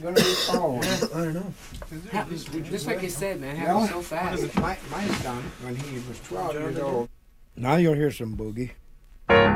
gonna be fall. I don't know. Just like you said, man, happened so fast. My son, when he was 12 years old. Now you'll hear some boogie.